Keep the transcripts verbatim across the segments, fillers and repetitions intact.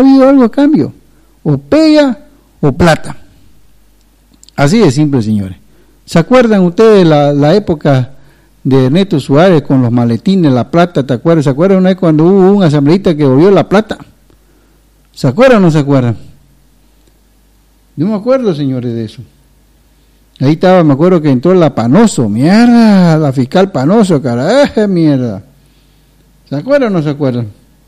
habido algo a cambio, o pega o plata. Así de simple, señores. ¿Se acuerdan ustedes de la, la época de Ernesto Suárez con los maletines, la plata? ¿Te acuerdas? ¿Se acuerdan una vez cuando hubo un asambleísta que volvió la plata? ¿Se acuerdan o no se acuerdan? Yo me acuerdo, señores, de eso. Ahí estaba, me acuerdo que entró la Panoso, mierda, la fiscal Panoso, carajo, mierda. ¿Se acuerdan o no se acuerdan?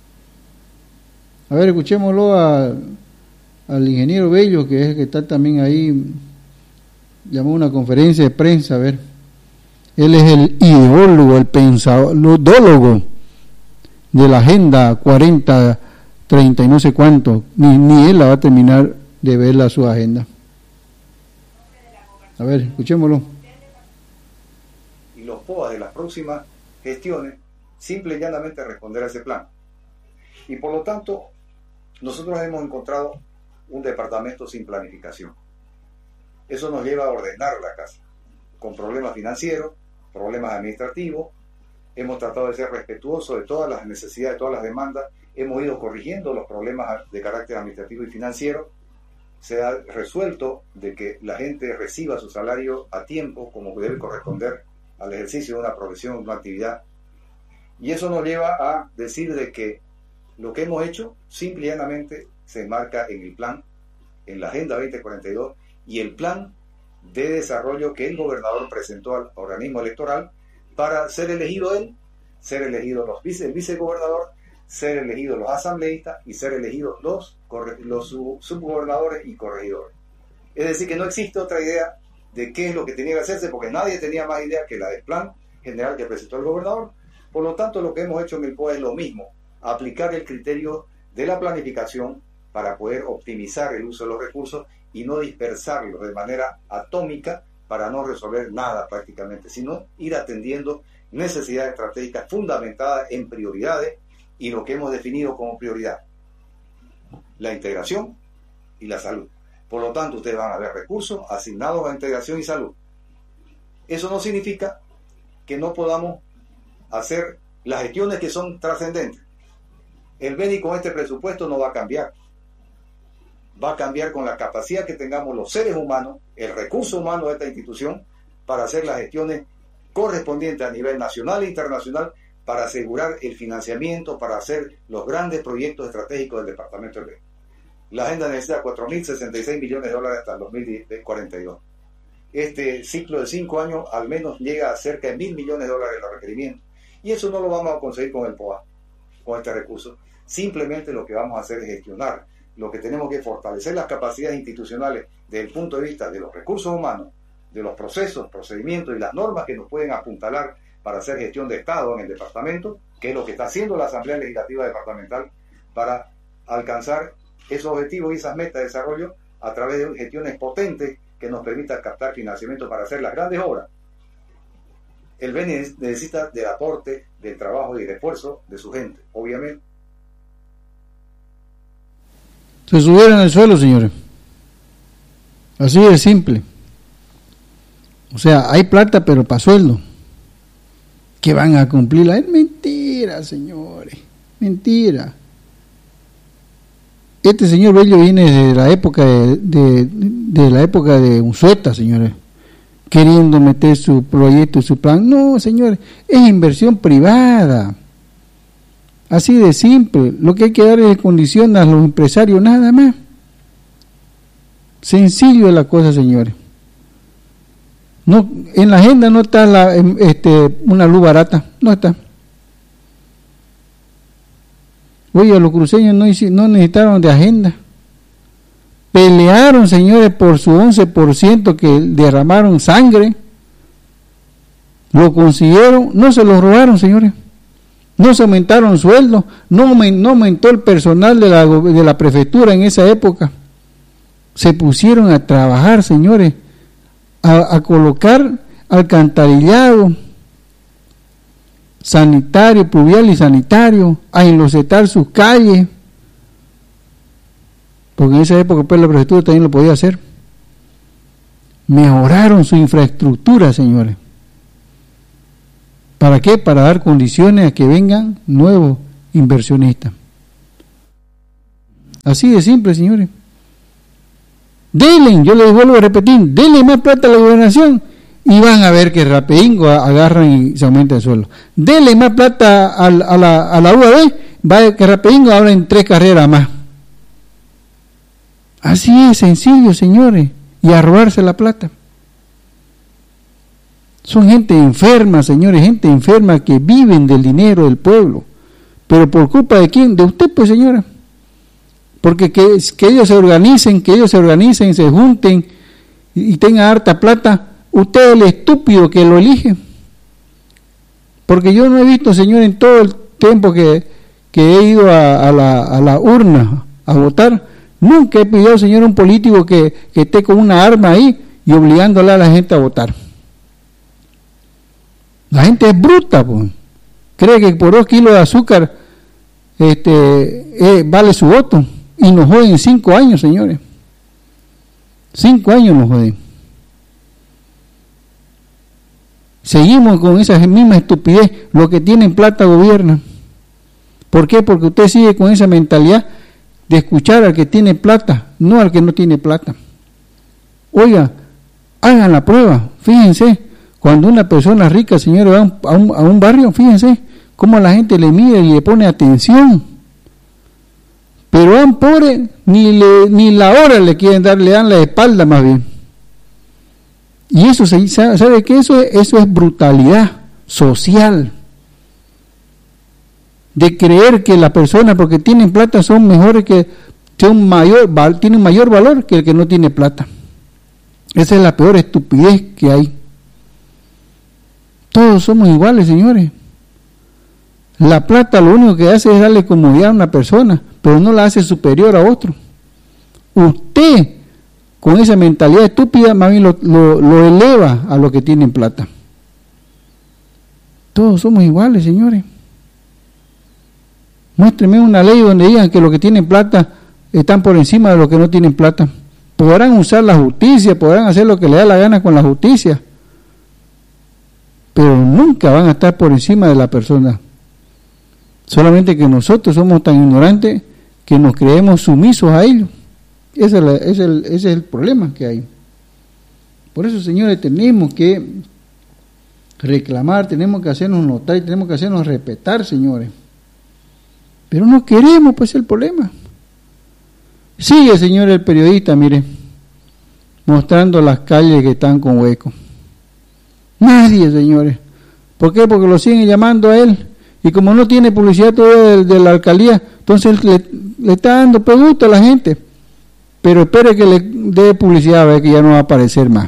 A ver, escuchémoslo a, al ingeniero Bello, que es el que está también ahí, llamó una conferencia de prensa, a ver. Él es el ideólogo, el pensadólogo de la Agenda cuarenta, treinta y no sé cuánto, ni, ni él la va a terminar de ver la su agenda. A ver, escuchémoslo. Y los P O A de las próximas gestiones, simple y llanamente responder a ese plan. Y por lo tanto, nosotros hemos encontrado un departamento sin planificación. Eso nos lleva a ordenar la casa, con problemas financieros, problemas administrativos. Hemos tratado de ser respetuosos de todas las necesidades, de todas las demandas. Hemos ido corrigiendo los problemas de carácter administrativo y financiero. Se ha resuelto de que la gente reciba su salario a tiempo, como debe corresponder al ejercicio de una profesión, de una actividad. Y eso nos lleva a decir de que lo que hemos hecho, simple y llanamente, se enmarca en el plan, en la Agenda veinte cuarenta y dos, y el plan de desarrollo que el gobernador presentó al organismo electoral para ser elegido él, ser elegido los vice, el vicegobernador, ser elegidos los asambleístas y ser elegidos los, los subgobernadores y corregidores. Es decir, que no existe otra idea de qué es lo que tenía que hacerse, porque nadie tenía más idea que la del plan general que presentó el gobernador. Por lo tanto, lo que hemos hecho en el P O A es lo mismo, aplicar el criterio de la planificación para poder optimizar el uso de los recursos y no dispersarlos de manera atómica para no resolver nada prácticamente, sino ir atendiendo necesidades estratégicas fundamentadas en prioridades y lo que hemos definido como prioridad: la integración y la salud. Por lo tanto, ustedes van a ver recursos asignados a integración y salud. Eso no significa que no podamos hacer las gestiones que son trascendentes. El B E N I con este presupuesto no va a cambiar. Va a cambiar con la capacidad que tengamos los seres humanos, el recurso humano de esta institución, para hacer las gestiones correspondientes a nivel nacional e internacional, para asegurar el financiamiento, para hacer los grandes proyectos estratégicos del departamento del B E N I. La agenda necesita cuatro mil sesenta y seis millones de dólares hasta el dos mil cuarenta y dos. Este ciclo de cinco años al menos llega a cerca de mil millones de dólares de requerimientos. Y eso no lo vamos a conseguir con el P O A, con este recurso. Simplemente lo que vamos a hacer es gestionar. Lo que tenemos que fortalecer las capacidades institucionales desde el punto de vista de los recursos humanos, de los procesos, procedimientos y las normas que nos pueden apuntalar para hacer gestión de Estado en el departamento, que es lo que está haciendo la Asamblea Legislativa Departamental para alcanzar esos objetivos y esas metas de desarrollo a través de gestiones potentes que nos permitan captar financiamiento para hacer las grandes obras. El B E N I necesita del aporte, del trabajo y del esfuerzo de su gente, obviamente. Se subieron al suelo, señores. Así de simple. O sea, hay plata, pero para sueldo. Que van a cumplirla. Es mentira, señores. Mentira. Este señor Bello viene de la época de, de, de la época de Unzueta, señores, queriendo meter su proyecto y su plan. No, señores, es inversión privada. Así de simple. Lo que hay que darle condición a los empresarios, nada más. Sencillo es la cosa, señores. No, en la agenda no está la, este, una luz barata, no está. Oye, los cruceños no, no necesitaron de agenda. Pelearon, señores, por su once por ciento que derramaron sangre. Lo consiguieron, no se los robaron, señores. No se aumentaron sueldos, no, no aumentó el personal de la, de la prefectura en esa época. Se pusieron a trabajar, señores, a, a colocar alcantarillado sanitario, pluvial y sanitario, a enlosetar sus calles, porque en esa época pues la prefectura también lo podía hacer. Mejoraron su infraestructura, señores. ¿Para qué? Para dar condiciones a que vengan nuevos inversionistas. Así de simple, señores. Denle, yo les vuelvo a repetir, denle más plata a la gobernación y van a ver que rapidingo agarran y se aumenta el suelo. Denle más plata a, a, la, a la U A B, va a ver que rapidingo abren tres carreras más. Así es sencillo, señores, y a robarse la plata. Son gente enferma, señores, gente enferma que viven del dinero del pueblo. Pero por culpa de quién, de usted, pues, señora. Porque que, que ellos se organicen, que ellos se organicen, se junten y, y tengan harta plata, usted es el estúpido que lo elige. Porque yo no he visto, señor, en todo el tiempo que, que he ido a, a, la, a la urna a votar, nunca he pedido, señor, un político que, que esté con una arma ahí y obligándole a la gente a votar. La gente es bruta, pues. Cree que por dos kilos de azúcar este, eh, vale su voto. Y nos joden cinco años, señores. Cinco años nos joden. Seguimos con esa misma estupidez. Los que tienen plata gobiernan. ¿Por qué? Porque usted sigue con esa mentalidad de escuchar al que tiene plata, no al que no tiene plata. Oiga, hagan la prueba. Fíjense, cuando una persona rica, señores, va a un, a un, a un barrio, fíjense cómo la gente le mira y le pone atención. Pero a un pobre ni, le, ni la hora le quieren dar, le dan la espalda más bien. Y eso, ¿sabe qué? Eso, eso es brutalidad social. De creer que las personas, porque tienen plata, son mejores, que son mayor, tienen mayor valor que el que no tiene plata. Esa es la peor estupidez que hay. Todos somos iguales, señores. La plata lo único que hace es darle comodidad a una persona, pero no la hace superior a otro. Usted, con esa mentalidad estúpida, más bien lo, lo, lo eleva a los que tienen plata. Todos somos iguales, señores. Muéstreme una ley donde digan que los que tienen plata están por encima de los que no tienen plata. Podrán usar la justicia, podrán hacer lo que les da la gana con la justicia, pero nunca van a estar por encima de la persona. Solamente que nosotros somos tan ignorantes que nos creemos sumisos a ellos. Ese es, la, ese, es el, ese es el problema que hay. Por eso, señores, tenemos que reclamar, tenemos que hacernos notar y tenemos que hacernos respetar, señores. Pero no queremos, pues, el problema. Sigue, señor, el periodista, mire, mostrando las calles que están con huecos. Nadie, señores. ¿Por qué? Porque lo siguen llamando a él. Y como no tiene publicidad todavía de, de la alcaldía, entonces le, le está dando producto a la gente. Pero espere que le dé publicidad, a ver que ya no va a aparecer más.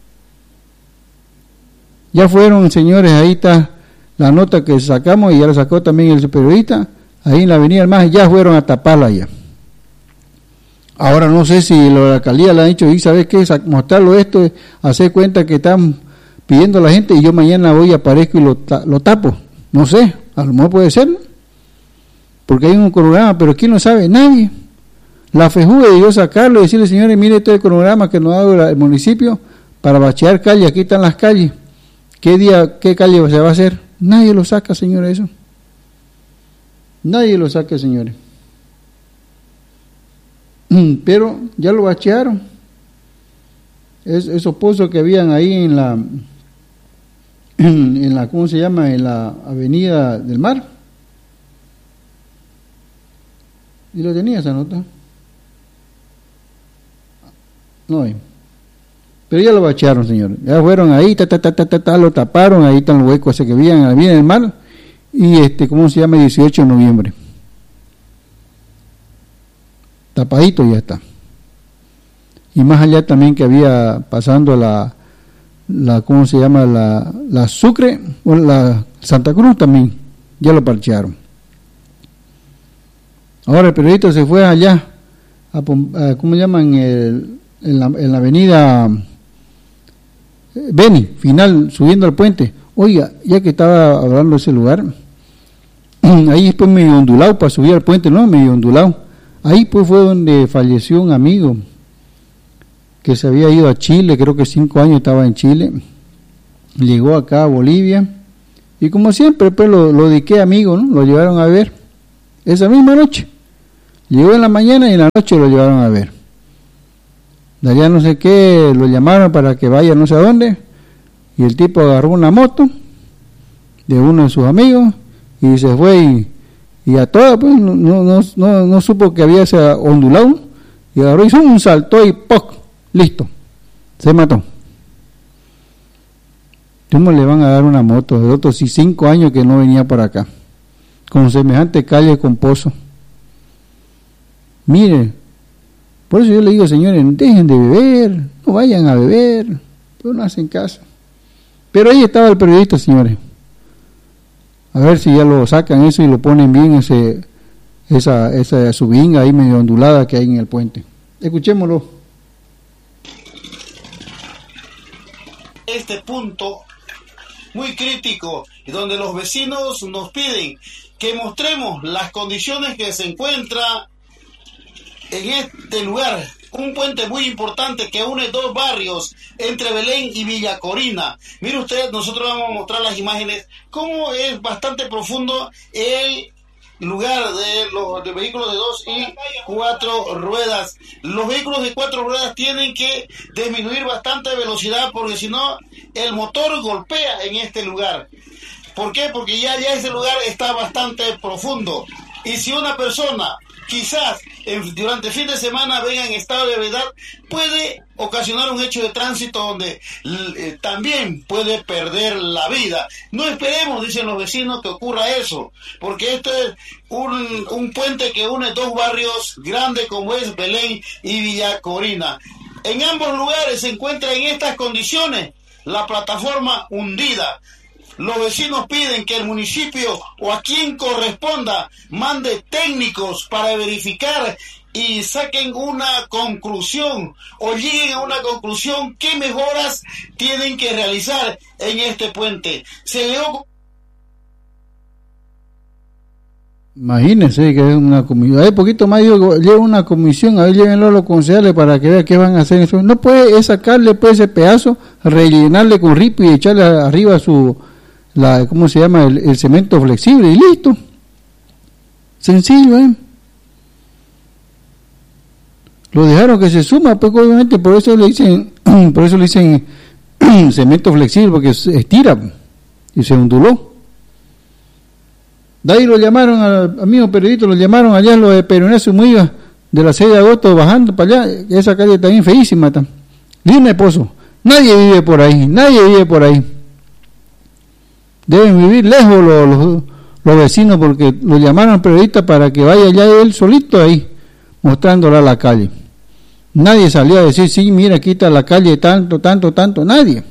Ya fueron, señores, ahí está la nota que sacamos, y ya la sacó también el periodista, ahí en la avenida del Maje, ya fueron a taparla ya. Ahora no sé si la alcaldía le han dicho, y ¿sabes qué? Mostrarlo esto, hacer cuenta que están pidiendo a la gente, y yo mañana voy, aparezco y lo, lo tapo. No sé, a lo mejor puede ser, ¿no? Porque hay un cronograma, pero ¿quién lo sabe? Nadie. La FEJUVE debió sacarlo y decirle, señores, mire este el cronograma que nos ha dado el municipio para bachear calles, aquí están las calles. ¿Qué día, qué calle se va a hacer? Nadie lo saca, señores, eso. Nadie lo saca, señores. Pero ya lo bachearon. Es, esos pozos que habían ahí en la, en la, ¿cómo se llama? En la avenida del Mar. ¿Y lo tenía esa nota? No, pero ya lo bachearon, señores. Ya fueron ahí, ta, ta, ta, ta, ta, ta, lo taparon, ahí están los huecos ese que habían en la avenida del Mar. Y este, ¿cómo se llama? dieciocho de noviembre. Tapadito ya está. Y más allá también que había pasando la, la ¿cómo se llama? La, la Sucre, o la Santa Cruz también, ya lo parchearon. Ahora el periodista se fue allá, a, a ¿cómo llaman? El, en, la, en la avenida Beni, final, subiendo al puente. Oiga, ya que estaba hablando de ese lugar, ahí después medio ondulado para subir al puente, no, medio ondulado. Ahí pues fue donde falleció un amigo que se había ido a Chile, creo que cinco años estaba en Chile, llegó acá a Bolivia, y como siempre pues lo, lo dediqué amigo, ¿no? Lo llevaron a ver esa misma noche. Llegó en la mañana y en la noche lo llevaron a ver. De allá no sé qué, lo llamaron para que vaya no sé a dónde, y el tipo agarró una moto de uno de sus amigos y se fue y, y a toda pues no, no, no, no supo que había ese ondulado y agarró, hizo un salto y ¡poc! Listo, se mató. ¿Cómo le van a dar una moto de otros y cinco años que no venía por acá con semejante calle con pozo? Mire, por eso yo le digo, señores, dejen de beber, no vayan a beber, pero no hacen caso. Pero ahí estaba el periodista, señores. A ver si ya lo sacan eso y lo ponen bien, ese esa esa subinga ahí medio ondulada que hay en el puente. Escuchémoslo. Este punto muy crítico, donde los vecinos nos piden que mostremos las condiciones que se encuentra en este lugar, un puente muy importante que une dos barrios entre Belén y Villa Corina. Mire usted, nosotros vamos a mostrar las imágenes, cómo es bastante profundo el lugar de los de vehículos de dos y cuatro ruedas. Los vehículos de cuatro ruedas tienen que disminuir bastante velocidad porque si no el motor golpea en este lugar. ¿Por qué? Porque ya, ya ese lugar está bastante profundo. Y si una persona quizás en, durante el fin de semana venga en estado de ebriedad, puede ocasionar un hecho de tránsito donde eh, también puede perder la vida. No esperemos, dicen los vecinos, que ocurra eso, porque esto es un, un puente que une dos barrios grandes como es Belén y Villa Corina. En ambos lugares se encuentra en estas condiciones la plataforma hundida. Los vecinos piden que el municipio o a quien corresponda mande técnicos para verificar y saquen una conclusión o lleguen a una conclusión qué mejoras tienen que realizar en este puente. Se le Imagínense que es una comisión. Hay poquito más, digo, lleva una comisión, a ver, llévenlo a los concejales para que vean qué van a hacer. Eso no puede es sacarle pues ese pedazo, rellenarle con ripi y echarle arriba su, la, ¿cómo se llama? El, el cemento flexible y listo. Sencillo, ¿eh? Lo dejaron que se suma, pues obviamente por eso le dicen, por eso le dicen cemento flexible, porque se estira y se onduló. De ahí lo llamaron al amigo periodista, lo llamaron allá lo de Peronazo Muiga, de la seis de agosto, bajando para allá, esa calle también feísima. Dime, Pozo, nadie vive por ahí, nadie vive por ahí. Deben vivir lejos los, los, los vecinos, porque lo llamaron al periodista para que vaya allá él solito ahí, mostrándola la calle. Nadie salió a decir, sí, mira, quita la calle tanto, tanto, tanto, nadie.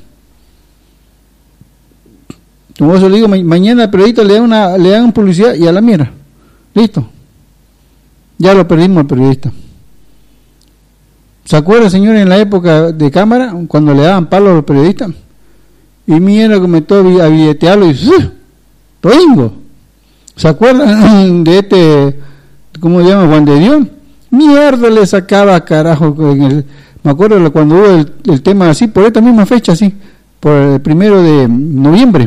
Como eso le digo, ma- mañana el periodista le dan una, le dan publicidad y a la mira. Listo. Ya lo perdimos al periodista. ¿Se acuerdan, señores, en la época de cámara, cuando le daban palo a los periodistas? Y mira, comenzó a billetearlo y ¡uh! ¡Toingo! ¿Se acuerdan de este, cómo se llama, Juan de Dios? Mierda le sacaba carajo. En el, me acuerdo cuando hubo el, el tema así, por esta misma fecha, así, por el primero de noviembre.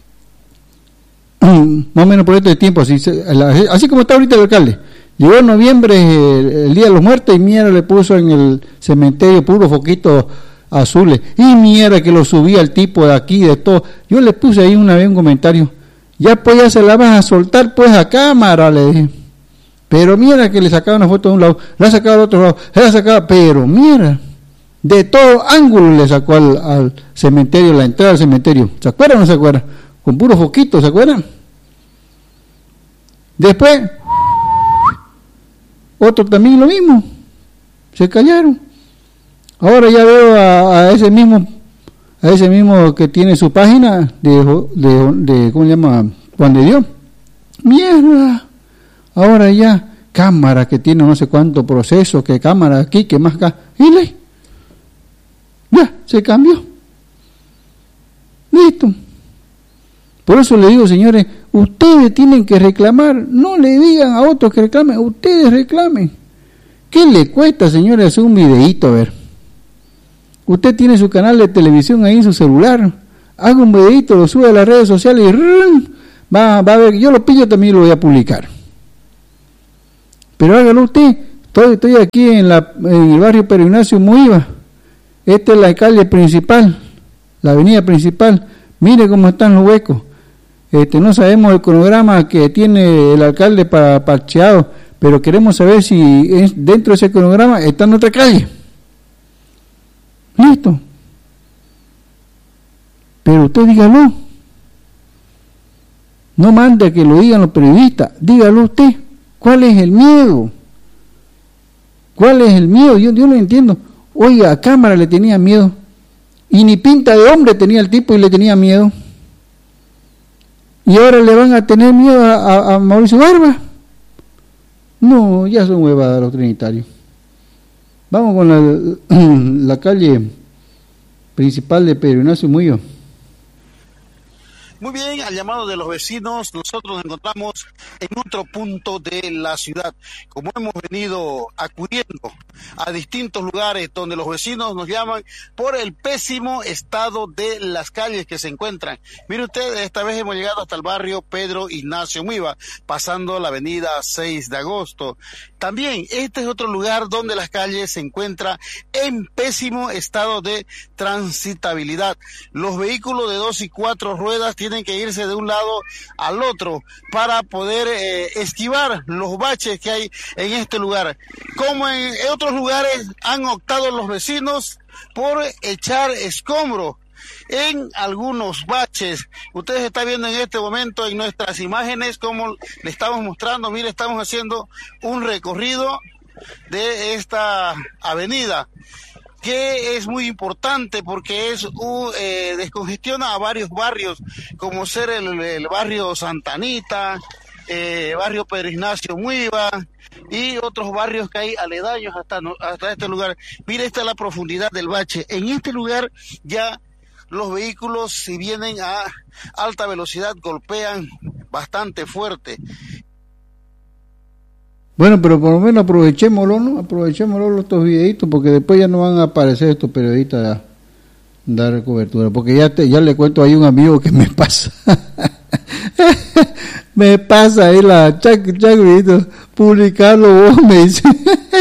Más o menos por este tiempo, así, así como está ahorita el alcalde. Llegó en noviembre, el, el Día de los Muertos, y mierda le puso en el cementerio puro foquitos azules. Y mierda que lo subía el tipo de aquí, de todo. Yo le puse ahí una vez un comentario. Ya pues ya se la vas a soltar pues a cámara, le dije. Pero mira que le sacaba una foto de un lado, la sacaba del otro lado, la sacaba, pero mira, de todo ángulo le sacó al, al cementerio, la entrada al cementerio. ¿Se acuerdan o no se acuerdan? Con puros foquitos, ¿se acuerdan? Después, otro también lo mismo, se callaron. Ahora ya veo a, a ese mismo, a ese mismo que tiene su página de, de, de ¿cómo se llama? Juan de Dios. Mierda. Ahora ya, cámara que tiene no sé cuánto proceso, que cámara aquí, que más acá. Y le, ya, se cambió. Listo. Por eso le digo, señores, ustedes tienen que reclamar, no le digan a otros que reclamen, ustedes reclamen. ¿Qué le cuesta, señores, hacer un videíto? A ver, usted tiene su canal de televisión ahí en su celular, haga un videíto, lo sube a las redes sociales y ¡rum! va, va a ver, yo lo pillo también y lo voy a publicar. Pero hágalo usted. Estoy, estoy aquí en, la, en el barrio Pedro Ignacio Muiva. Esta es la calle principal, la avenida principal. Mire cómo están los huecos. Este, no sabemos el cronograma que tiene el alcalde para parcheado, pero queremos saber si es, dentro de ese cronograma está en otra calle. Listo. Pero usted dígalo. No mande a que lo digan los periodistas. Dígalo usted. ¿Cuál es el miedo? ¿Cuál es el miedo? Yo, yo no entiendo. Oiga, a Cámara le tenía miedo. Y ni pinta de hombre tenía el tipo y le tenía miedo. Y ahora le van a tener miedo a, a, a Mauricio Barba. No, ya son huevadas los trinitarios. Vamos con la, la calle principal de Pedro Ignacio Murillo. Muy bien, al llamado de los vecinos, nosotros nos encontramos en otro punto de la ciudad. Como hemos venido acudiendo a distintos lugares donde los vecinos nos llaman por el pésimo estado de las calles que se encuentran. Mire usted, esta vez hemos llegado hasta el barrio Pedro Ignacio Muiva, pasando la avenida seis de agosto. También este es otro lugar donde las calles se encuentran en pésimo estado de transitabilidad. Los vehículos de dos y cuatro ruedas tienen tienen que irse de un lado al otro para poder eh, esquivar los baches que hay en este lugar. Como en otros lugares han optado los vecinos por echar escombros en algunos baches. Ustedes están viendo en este momento en nuestras imágenes como le estamos mostrando. Mire, estamos haciendo un recorrido de esta avenida, que es muy importante porque es uh, eh, descongestiona a varios barrios, como ser el, el barrio Santa Anita, eh, barrio Pedro Ignacio Muiva y otros barrios que hay aledaños hasta, hasta este lugar. Mire, esta es la profundidad del bache. En este lugar ya los vehículos, si vienen a alta velocidad, golpean bastante fuerte. Bueno, pero por lo menos aprovechémoslo, ¿no? Aprovechémoslo estos videitos, porque después ya no van a aparecer estos periodistas a dar cobertura, porque ya te, ya le cuento, hay un amigo que me pasa, me pasa ahí la chac, chac, vidito, publicarlo vos, me dice,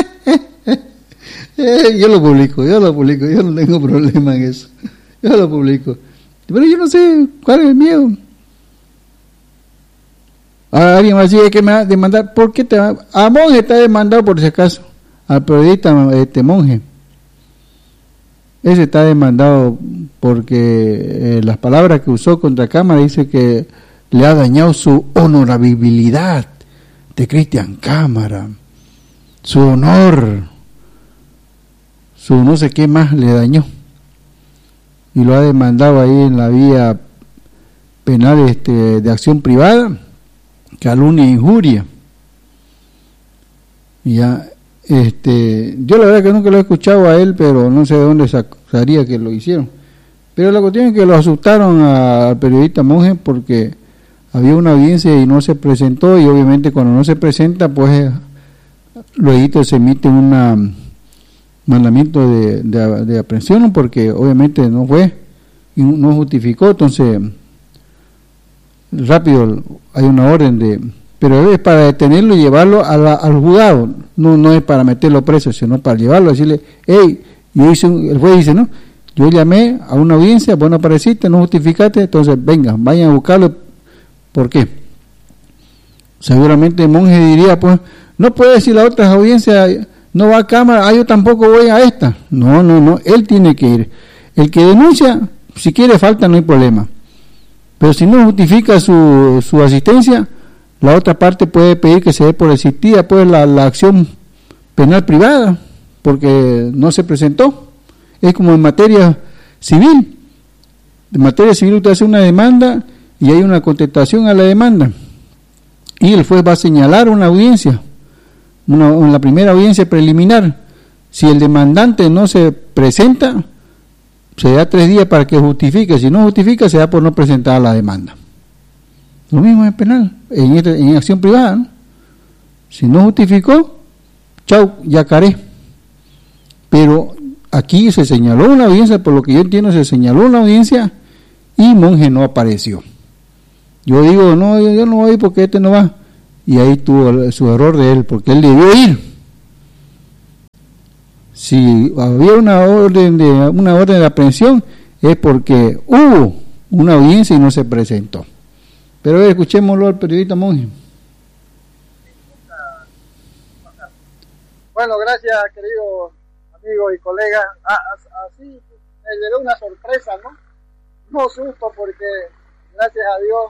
yo lo publico, yo lo publico, yo no tengo problema en eso, yo lo publico, pero yo no sé cuál es el miedo. Alguien más dice que me va a demandar. ¿Por qué te va? A Monje está demandado, por si acaso, al periodista este Monje. Ese está demandado porque eh, las palabras que usó contra Cámara dice que le ha dañado su honorabilidad de Cristian Cámara, su honor, su no sé qué más le dañó, y lo ha demandado ahí en la vía penal este, de acción privada, calumnia e injuria. Ya, este, yo la verdad que nunca lo he escuchado a él, pero no sé de dónde sacaría que lo hicieron. Pero la cuestión es que lo asustaron al periodista Monje porque había una audiencia y no se presentó, y obviamente cuando no se presenta, pues luego se emite un mandamiento de, de, de aprehensión, porque obviamente no fue y no justificó, entonces rápido hay una orden de, pero es para detenerlo y llevarlo a la, al juzgado, no no es para meterlo preso, sino para llevarlo, decirle, hey, yo hice un, el juez dice, no, yo llamé a una audiencia, vos no apareciste, no justificaste, entonces vengan, vayan a buscarlo. ¿Por qué? Seguramente el Monje diría, pues, no puede decir las otras audiencias, no va a Cámara, ah, yo tampoco voy a esta. No, no, no, él tiene que ir. El que denuncia, si quiere falta, no hay problema. Pero si no justifica su, su asistencia, la otra parte puede pedir que se dé por existida pues la, la acción penal privada, porque no se presentó. Es como en materia civil. En materia civil usted hace una demanda y hay una contestación a la demanda. Y el juez va a señalar una audiencia, una, en la primera audiencia preliminar. Si el demandante no se presenta, se da tres días para que justifique. Si no justifica, se da por no presentar la demanda. Lo mismo es penal, en, este, en acción privada, ¿no? Si no justificó, chau, yacaré. Pero aquí se señaló una audiencia, por lo que yo entiendo, se señaló una audiencia y Monje no apareció. Yo digo, no, yo, yo no voy porque este no va. y ahí tuvo su error de él, porque él debió ir. Si había una orden de una orden de aprehensión, es porque hubo una audiencia y no se presentó. Pero a ver, escuchémoslo al periodista Monje. Bueno, gracias, querido amigo y colega. Así me llevé una sorpresa, ¿no? No susto, porque gracias a Dios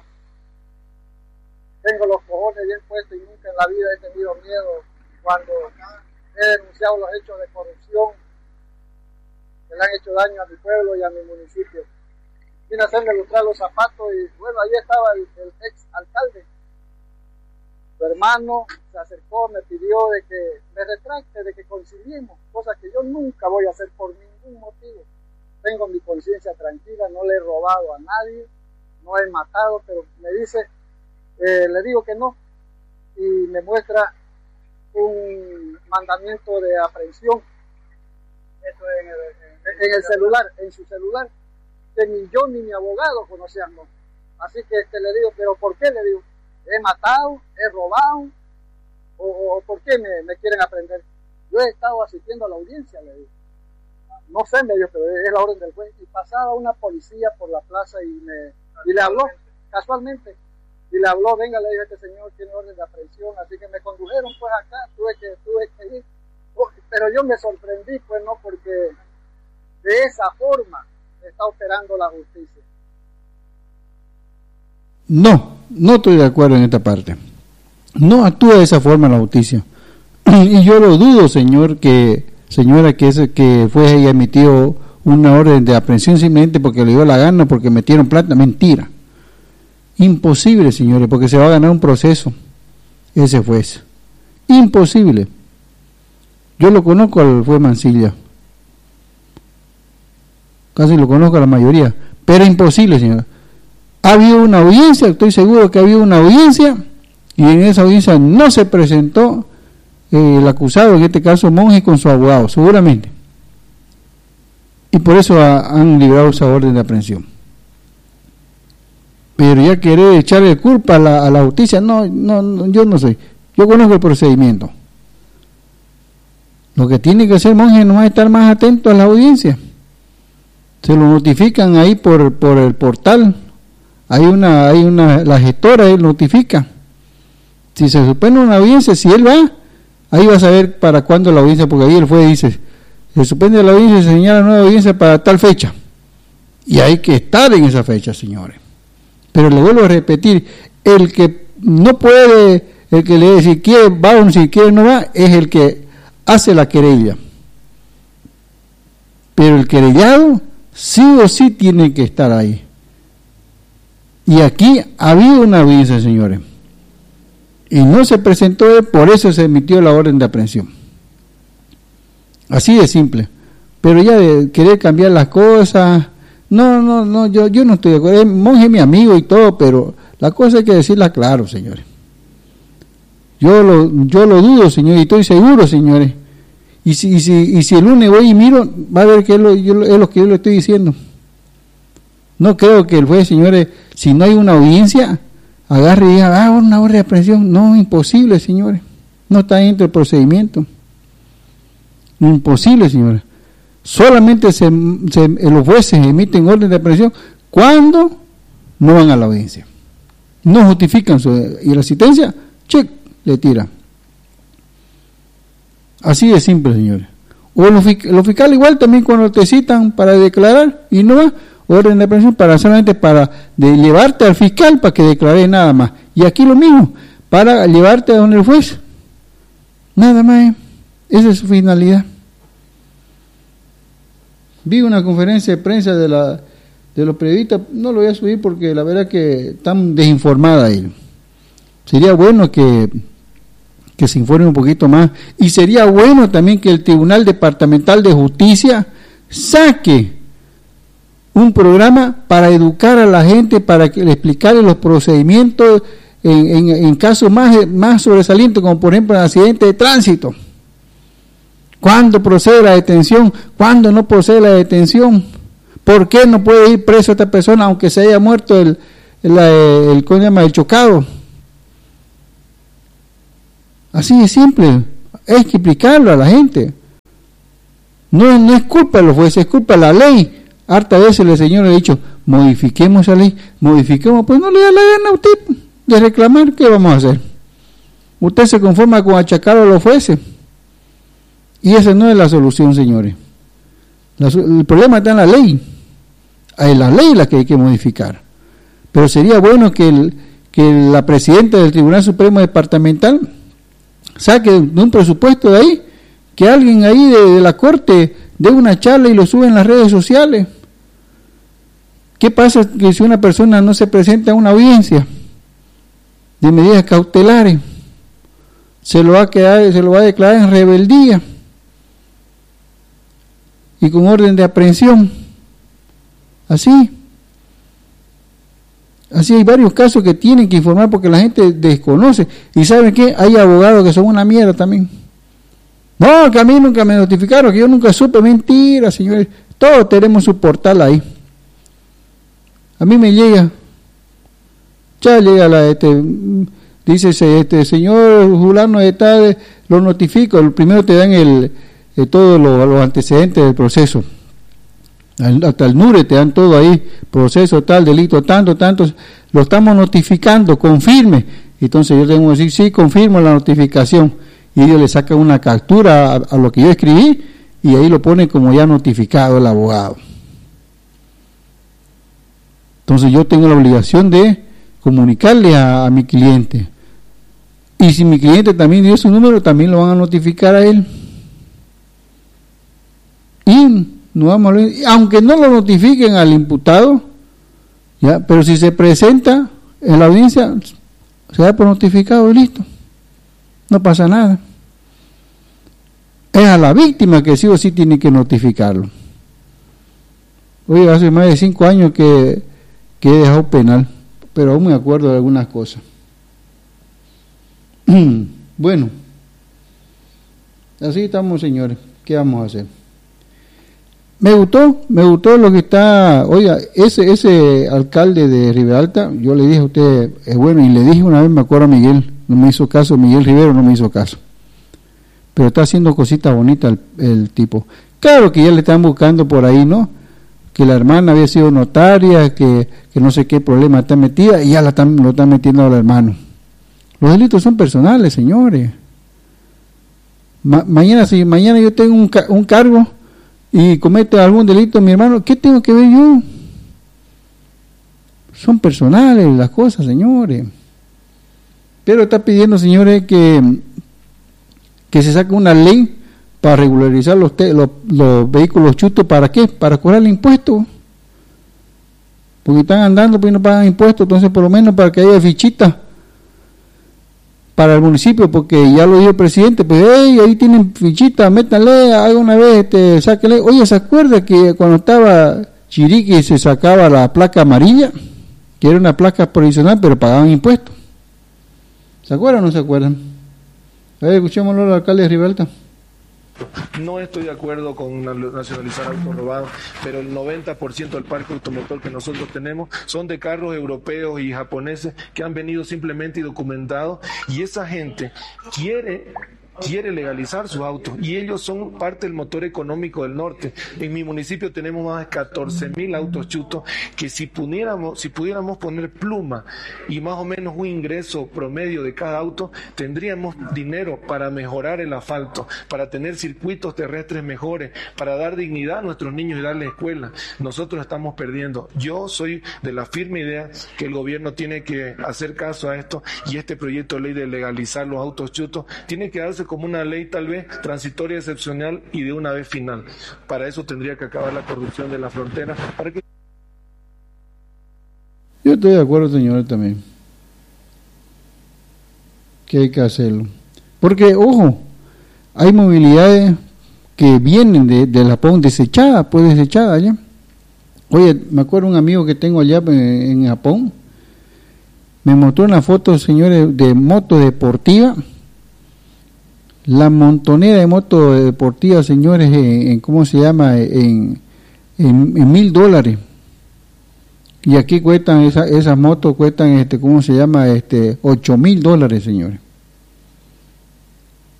tengo los cojones bien puestos y nunca en la vida he tenido miedo cuando he denunciado los hechos de corrupción que le han hecho daño a mi pueblo y a mi municipio. Vine a hacerme lustrar los zapatos y bueno, ahí estaba el, el ex alcalde. Su hermano se acercó, me pidió de que me retracte, de que conciliemos, cosa que yo nunca voy a hacer por ningún motivo. Tengo mi conciencia tranquila, no le he robado a nadie, no he matado, pero me dice, eh, le digo que no, y me muestra un mandamiento de aprehensión. Eso en el, en, en el celular, en su celular, que ni yo ni mi abogado conocíamos. Así que este, le digo, pero ¿por qué? Le digo, he matado, he robado, o, o ¿por qué me, me quieren aprender? Yo he estado asistiendo a la audiencia, le digo. No sé, medio, pero es la orden del juez. Y pasaba una policía por la plaza y me y le habló, casualmente, y le habló, venga, le dijo, este señor tiene orden de aprehensión, así que me condujeron pues acá, tuve que, tuve que ir. Pero yo me sorprendí, pues no, porque de esa forma está operando la justicia. No, no estoy de acuerdo en esta parte. No actúa de esa forma la justicia. Y yo lo dudo, señor, que señora, que ese que fue y emitió una orden de aprehensión simplemente porque le dio la gana, porque metieron plata. Mentira. Imposible, señores, porque se va a ganar un proceso ese juez. Imposible. Yo lo conozco al juez Mancilla. Casi lo conozco a la mayoría. Pero imposible, señor. Ha habido una audiencia, estoy seguro que ha habido una audiencia, y en esa audiencia no se presentó eh, el acusado, en este caso Monje, con su abogado, seguramente. Y por eso ha, han librado esa orden de aprehensión. Pero ya querer echarle culpa a la, a la justicia, no, no, no, yo no sé. Yo conozco el procedimiento. Lo que tiene que hacer Monje no es estar más atento a la audiencia. Se lo notifican ahí por, por el portal. Hay una, hay una, la gestora él notifica. Si se suspende una audiencia, si él va, ahí va a saber para cuándo la audiencia, porque ahí el juez dice, se suspende la audiencia y se señala nueva audiencia para tal fecha. Y hay que estar en esa fecha, señores. Pero le vuelvo a repetir, el que no puede, el que le dice si quiere va o si quiere no va, es el que hace la querella. Pero el querellado sí o sí tiene que estar ahí. Y aquí ha habido una audiencia, señores, y no se presentó él, por eso se emitió la orden de aprehensión. Así de simple. Pero ya de querer cambiar las cosas, no, no, no, yo, yo no estoy de acuerdo. Monje es mi amigo y todo, pero la cosa hay que decirla claro, señores. Yo lo, yo lo dudo, señores, y estoy seguro, señores. Y si, y si, y si el lunes voy y miro, va a ver que es lo, yo, es lo que yo le estoy diciendo. No creo que el juez, señores, si no hay una audiencia, agarre y diga, ah, una orden de aprehensión. No, imposible, señores. No está dentro del procedimiento. Imposible, señores. Solamente se, se, los jueces emiten orden de aprehensión cuando no van a la audiencia. No justifican su y la asistencia, check, le tira. Así de simple, señores. O los, los fiscales igual también cuando te citan para declarar y no va, orden de aprehensión para solamente para de llevarte al fiscal para que declare nada más. Y aquí lo mismo, para llevarte a donde el juez. Nada más, ¿eh? Esa es su finalidad. Vi una conferencia de prensa de la de los periodistas, no lo voy a subir porque la verdad que están desinformada ahí. Sería bueno que que se informe un poquito más, y sería bueno también que el Tribunal Departamental de Justicia saque un programa para educar a la gente, para que le explicarle los procedimientos en, en, en casos más, más sobresalientes, como por ejemplo en accidente de tránsito. ¿Cuándo procede la detención? ¿Cuándo no procede la detención? ¿Por qué no puede ir preso esta persona aunque se haya muerto el, el, el, el, ¿cómo se llama? el chocado? Así de simple. Hay que explicarlo a la gente. No, no es culpa de los jueces, es culpa de la ley. Harta veces el Señor le ha dicho, modifiquemos la ley, modifiquemos, pues no le da la gana a usted de reclamar, ¿qué vamos a hacer? Usted se conforma con achacar a los jueces. Y esa no es la solución, señores. La, el problema está en la ley. Es la ley la que hay que modificar. Pero sería bueno que, el, que la presidenta del Tribunal Supremo Departamental saque de un presupuesto de ahí, que alguien ahí de, de la Corte dé una charla y lo sube en las redes sociales. ¿Qué pasa que si una persona no se presenta a una audiencia de medidas cautelares? Se lo va a quedar, se lo va a declarar en rebeldía y con orden de aprehensión. Así. Así hay varios casos que tienen que informar porque la gente desconoce. ¿Y saben qué? Hay abogados que son una mierda también. No, que a mí nunca me notificaron, que yo nunca supe. Mentira, señores. Todos tenemos su portal ahí. A mí me llega. Ya llega la... este dice, este señor fulano de tal, lo notifico. El primero te dan el, el todos los, los antecedentes del proceso. Hasta el NURE te dan todo ahí, proceso tal, delito tanto, tanto, lo estamos notificando, confirme. Entonces yo tengo que decir, sí, confirmo la notificación. Y ellos le sacan una captura a, a lo que yo escribí y ahí lo ponen como ya notificado el abogado. Entonces yo tengo la obligación de comunicarle a, a mi cliente. Y si mi cliente también dio su número, también lo van a notificar a él. Y no vamos a, aunque no lo notifiquen al imputado, ya, pero si se presenta en la audiencia, se da por notificado y listo. No pasa nada. Es a la víctima que sí o sí tiene que notificarlo. Oye, hace más de cinco años que, que he dejado penal, pero aún me acuerdo de algunas cosas. Bueno, así estamos, señores. ¿Qué vamos a hacer? Me gustó, me gustó lo que está, oiga, ese ese alcalde de Riberalta, yo le dije a usted, es bueno, y le dije una vez, me acuerdo a Miguel, no me hizo caso, Miguel Rivero no me hizo caso, pero está haciendo cositas bonitas el, el tipo. Claro que ya le están buscando por ahí, ¿no? Que la hermana había sido notaria, que, que no sé qué problema está metida, y ya la están, lo están metiendo al hermano. Los delitos son personales, señores. Ma, mañana, si mañana yo tengo un, un cargo y comete algún delito mi hermano, ¿qué tengo que ver yo? Son personales las cosas, señores. Pero está pidiendo, señores, que, que se saque una ley para regularizar los, te, los, los vehículos chutos. ¿Para qué? Para cobrar el impuesto. Porque están andando pues no pagan impuestos, entonces por lo menos para que haya fichitas para el municipio, porque ya lo dijo el presidente, pues hey, ahí tienen fichitas, métanle, haga una vez, este, sáquenle. Oye, ¿se acuerda que cuando estaba Chiriquí se sacaba la placa amarilla? Que era una placa provisional, pero pagaban impuestos. ¿Se acuerdan o no se acuerdan? A ver, escuchémoslo al alcalde de Riberalta. No estoy de acuerdo con nacionalizar autos robados, pero el noventa por ciento del parque automotor que nosotros tenemos son de carros europeos y japoneses que han venido simplemente documentados, y esa gente quiere quiere legalizar sus autos y ellos son parte del motor económico del norte. En mi municipio tenemos más de catorce mil autos chutos que si pudiéramos, si pudiéramos poner pluma y más o menos un ingreso promedio de cada auto, tendríamos dinero para mejorar el asfalto, para tener circuitos terrestres mejores, para dar dignidad a nuestros niños y darles escuela. Nosotros estamos perdiendo. Yo soy de la firme idea que el gobierno tiene que hacer caso a esto, y este proyecto de ley de legalizar los autos chutos tiene que darse como una ley tal vez transitoria, excepcional y de una vez final. Para eso tendría que acabar la corrupción de la frontera. Para que... Yo estoy de acuerdo, señores, también que hay que hacerlo. Porque, ojo, hay movilidades que vienen de, de Japón desechadas, pues desechadas allá. Oye, me acuerdo un amigo que tengo allá en, en Japón, me mostró una foto, señores, de moto deportiva. La montonera de motos deportivas, señores, en, en ¿cómo se llama? En, en, en mil dólares. Y aquí cuestan, esa, esas motos cuestan, este, ¿cómo se llama? Este, ocho mil dólares, señores.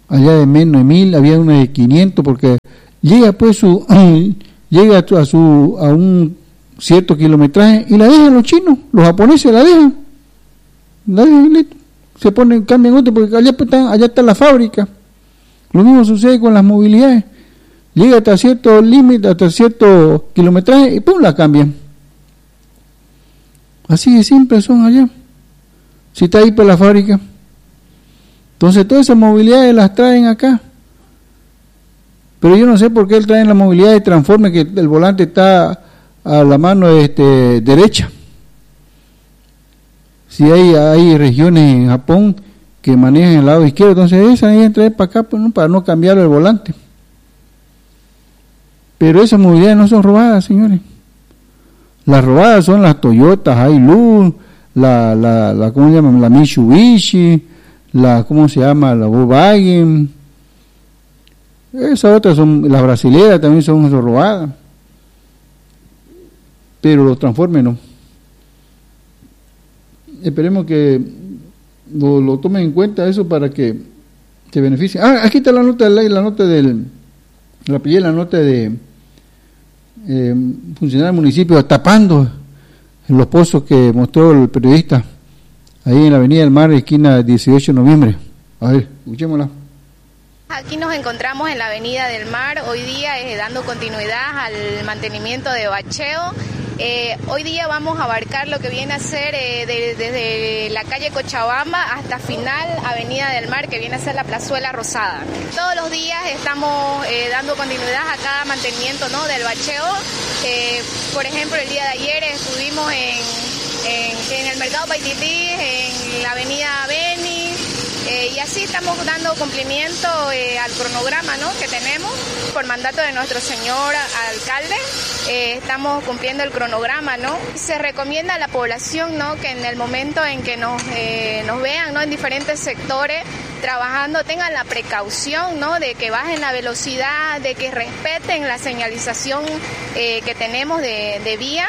allá de menos de mil, había una de quinientos, porque llega pues su, llega a su, a un cierto kilometraje y la dejan los chinos, los japoneses la dejan, la dejan listo. Se ponen, cambian otro, porque allá está, allá está la fábrica. Lo mismo sucede con las movilidades. Llega hasta cierto límite, hasta cierto kilometraje y pum, la cambian. Así de simple son allá. Si está ahí por la fábrica. Entonces todas esas movilidades las traen acá. Pero yo no sé por qué él trae la movilidad de transforme, que el volante está a la mano este, derecha. Si hay, hay regiones en Japón que manejan el lado izquierdo, entonces esa hay que traer para acá pues, ¿no? Para no cambiar el volante. Pero esas movilidades no son robadas, señores. Las robadas son las Toyota Hilux, la, la, la, ¿cómo se llama? La Mitsubishi, la, ¿cómo se llama? La Volkswagen. Esas otras son, las brasileras también son robadas. Pero los Transformers no. Esperemos que lo, lo tomen en cuenta eso para que se beneficien. Ah, aquí está la nota de ley, la nota del, la pillé la nota de eh, funcionario del municipio tapando los pozos que mostró el periodista ahí en la Avenida del Mar, esquina dieciocho de noviembre. A ver, escuchémosla. Aquí nos encontramos en la Avenida del Mar, hoy día eh, dando continuidad al mantenimiento de bacheo. Eh, hoy día vamos a abarcar lo que viene a ser eh, de, desde la calle Cochabamba hasta final Avenida del Mar, que viene a ser la Plazuela Rosada. Todos los días estamos eh, dando continuidad a cada mantenimiento, ¿no?, del bacheo. Eh, por ejemplo, el día de ayer estuvimos en, en, en el Mercado Paitití, en la Avenida Beni. Eh, y así estamos dando cumplimiento eh, al cronograma, ¿no?, que tenemos por mandato de nuestro señor alcalde. Eh, estamos cumpliendo el cronograma, ¿no? Se recomienda a la población, ¿no?, que en el momento en que nos, eh, nos vean, ¿no?, en diferentes sectores trabajando, tengan la precaución, ¿no?, de que bajen la velocidad, de que respeten la señalización eh, que tenemos de, de vía.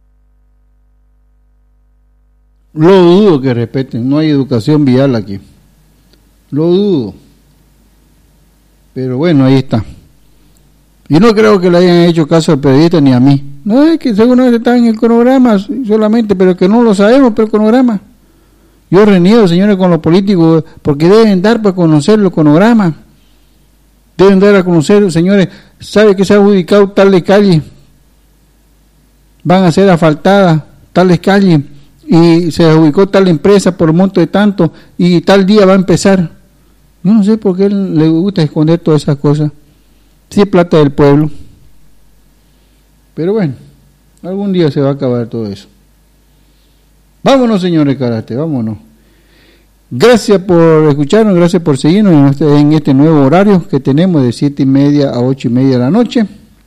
Lo dudo que respeten, no hay educación vial aquí. Lo dudo. Pero bueno, ahí está. Y no creo que le hayan hecho caso al periodista ni a mí. No, es que según está en el cronograma solamente, pero que no lo sabemos, pero el cronograma. Yo reniego, señores, con los políticos, porque deben dar para conocer el cronograma. Deben dar a conocer, señores, sabe que se ha ubicado tales calles, van a ser asfaltadas tales calles, y se ubicó tal empresa por monto de tanto, y tal día va a empezar. Yo no sé por qué le gusta esconder todas esas cosas. Sí, es plata del pueblo. Pero bueno, algún día se va a acabar todo eso. Vámonos, señores Karate, vámonos. Gracias por escucharnos, gracias por seguirnos en este, en este nuevo horario que tenemos de siete y media a ocho y media de la noche.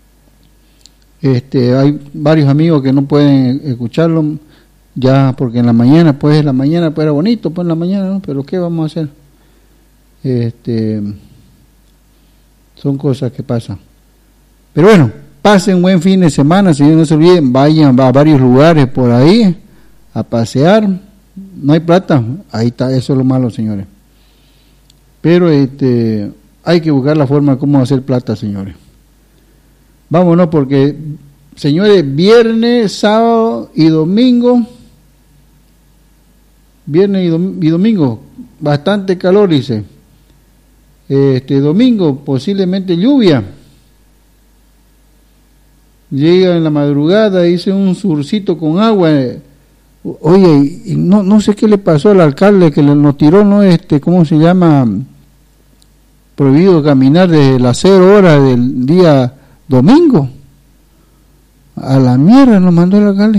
Este, hay varios amigos que no pueden escucharlo ya porque en la mañana, pues en la mañana pues era bonito, pues en la mañana, ¿no? Pero ¿qué vamos a hacer? Este, son cosas que pasan. Pero bueno, pasen un buen fin de semana, si no se olviden, vayan a varios lugares por ahí a pasear. No hay plata, ahí está, eso es lo malo, señores. Pero este, hay que buscar la forma de cómo hacer plata, señores. Vámonos porque, señores, viernes, sábado y domingo, viernes y, dom- y domingo, bastante calor, dice. Este domingo posiblemente lluvia, llega en la madrugada, hice un surcito con agua. Oye, y no no sé qué le pasó al alcalde que nos tiró, no este, ¿cómo se llama? Prohibido caminar desde las cero horas del día domingo. A la mierda nos mandó el alcalde.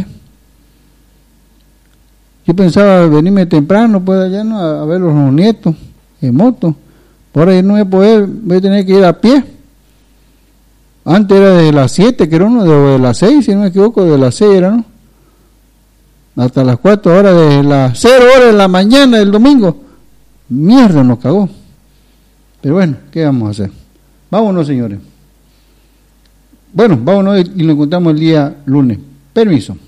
Yo pensaba venirme temprano, pues allá, ¿no?, a, a ver los nietos en moto. Ahora yo no voy a poder, voy a tener que ir a pie. Antes era de las siete, creo, ¿no? De, de las seis, si no me equivoco, de las seis era, ¿no? Hasta las cuatro horas, de las cero horas de la mañana del domingo. Mierda, nos cagó. Pero bueno, ¿qué vamos a hacer? Vámonos, señores. Bueno, vámonos y nos encontramos el día lunes. Permiso.